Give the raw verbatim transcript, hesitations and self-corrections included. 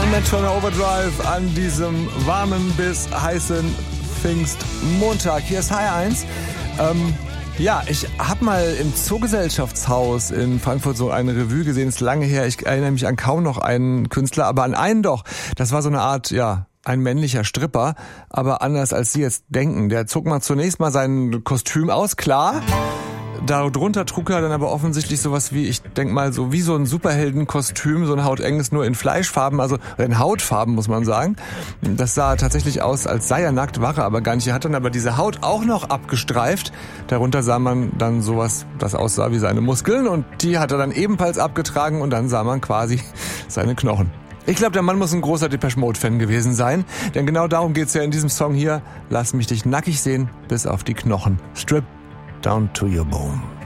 Metronom Overdrive an diesem warmen bis heißen Pfingstmontag. Hier ist H R eins. Ähm, ja, ich habe mal im Zoogesellschaftshaus in Frankfurt so eine Revue gesehen. Ist lange her. Ich erinnere mich an kaum noch einen Künstler, aber an einen doch. Das war so eine Art, ja, ein männlicher Stripper, aber anders als Sie jetzt denken. Der zog mal zunächst mal sein Kostüm aus, klar. Darunter trug er dann aber offensichtlich sowas wie, ich denk mal, so wie so ein Superheldenkostüm, so ein hautenges, nur in Fleischfarben, also in Hautfarben, muss man sagen. Das sah tatsächlich aus, als sei er nackt, war er aber gar nicht. Er hat dann aber diese Haut auch noch abgestreift. Darunter sah man dann sowas, das aussah wie seine Muskeln, und die hat er dann ebenfalls abgetragen, und dann sah man quasi seine Knochen. Ich glaube, der Mann muss ein großer Depeche Mode-Fan gewesen sein, denn genau darum geht's ja in diesem Song hier. Lass mich dich nackig sehen, bis auf die Knochen. Strip down to your bone.